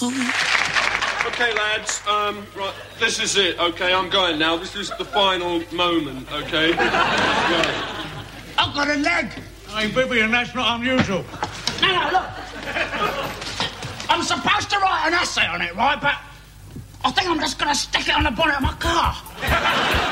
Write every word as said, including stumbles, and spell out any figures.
corazón. Okay, lads, um, right, this is it, okay? I'm going now. This is the final moment, okay? Right. I've got a leg. Hey, Vivian, that's not unusual. No, no, look. I'm supposed to write an essay on it, right? But I think I'm just going to stick it on the bonnet of my car.